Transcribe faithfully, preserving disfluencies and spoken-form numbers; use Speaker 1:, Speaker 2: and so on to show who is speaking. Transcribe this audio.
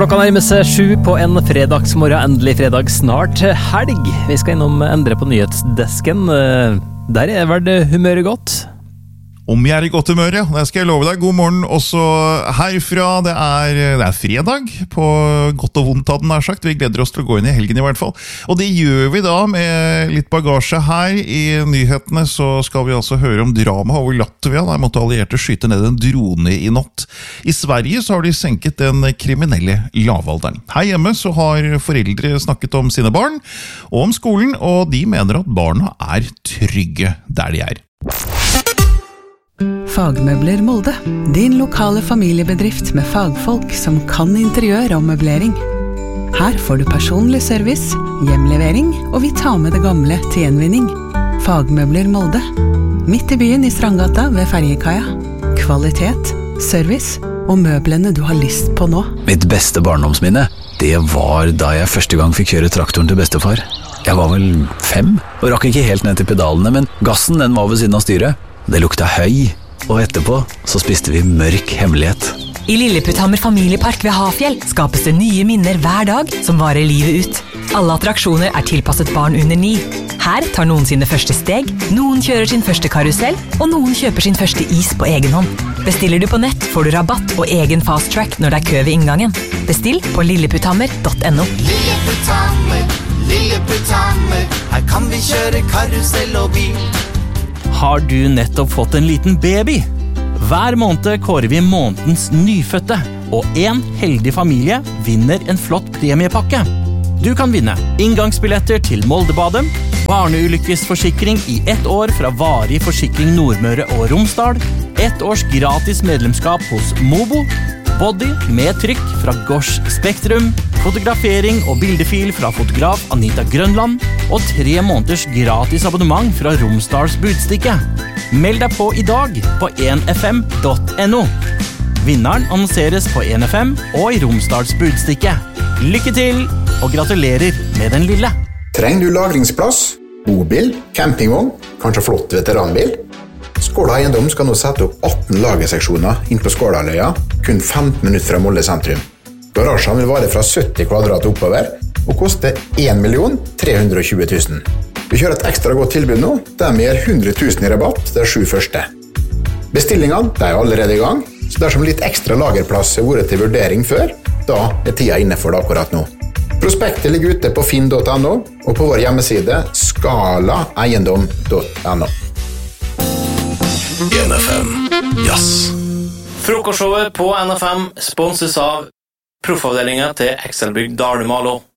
Speaker 1: Klokka nærmer seg sju på en fredagsmorgen, endelig fredag, snart helg. Vi skal innom endre på nyhetsdesken. Der er vel det humøret godt?
Speaker 2: Om jeg er i godt humør, ja. Det skal jeg love deg. God morgen også herfra. Det er, det er fredag, på godt og vondt hadde den her sagt. Vi gleder oss til å gå inn i helgen i hvert fall. Og det gjør vi da med litt bagasje her. I nyhetene så skal vi altså høre om drama over Latvia. Der måtte allierte skyte ned en drone i natt. I Sverige så har de senket den kriminelle lavalderen. Her hjemme så har foreldre snakket om sine barn og om skolen, og de mener at barna er trygge der de er.
Speaker 3: Fagmøbler Molde, din lokale familiebedrift med fagfolk som kan interiør og møblering. Her får du personlig service, hjemlevering, og vi tar med det gamle til gjenvinning. Fagmøbler Molde, midt i byen i Strandgata ved Ferjekaia. Kvalitet, service og møblene du har lyst på nå.
Speaker 4: Mitt beste barndomsminne, det var da jeg første gang fikk kjøre traktoren til bestefar. Jeg var vel fem, og rakk ikke helt ned til pedalene, men gassen den var ved siden av styret. Det lukta høy. Og etterpå så spiste vi mørk hemmelighet.
Speaker 5: I Lilleputthammer familiepark ved Hafjell skapes det nye minner hver dag som varer livet ut. Alle attraksjoner er tilpasset barn under ni. Her tar noen sine første steg, noen kjører sin første karusell, og noen kjøper sin første is på egen hånd. Bestiller du på nett, får du rabatt og egen fast track når det er kø ved inngangen. Bestill på lilleputthammer punktum no.
Speaker 6: Lilleputthammer, Lilleputthammer, her kan vi kjøre karusell og bil.
Speaker 7: Har du nettopp fått en liten baby? Hver måned kårer vi månedens nyfødte, og en heldig familie vinner en flott premiepakke. Du kan vinne inngangsbilletter til Moldebadet, barneulykkesforsikring i ett år fra Varig Forsikring Nordmøre og Romsdal, ett års gratis medlemskap hos Mobo, body med trykk fra Gors Spektrum, fotografering og bildefil fra fotograf Anita Grønland, og tre måneders gratis abonnement fra Romsdals Budstikke. Meld deg på i dag på en f m punktum no. Vinneren annonseres på en f m og i Romsdals Budstikke. Lykke til, og gratulerer med den lille.
Speaker 8: Trenger du lagringsplass, bobil, campingvogn, kanskje flott veteranbil? Skåla Eiendom skal nå sette opp atten lagerseksjoner inn på Skålaløya, kun femten minutter fra Molde sentrum. Garasjen vil vare fra sytti kvadrat oppover, og koste en million tre hundre og tjue tusen. Vi kjører et ekstra godt tilbud nå, der vi gir hundre tusen i rabatt de sju første. Bestillingene de er allerede i gang, så dersom litt ekstra lagerplass har vært til vurdering før, da er tida inne for det akkurat nå. Prospektet ligger ute på finn punktum no, og på vår hjemmeside skala eiendom punktum no.
Speaker 9: N F M Jazz.
Speaker 10: Frokostshowet på N F M sponses av Proffavdelingen til Excelbygg Dalemalo.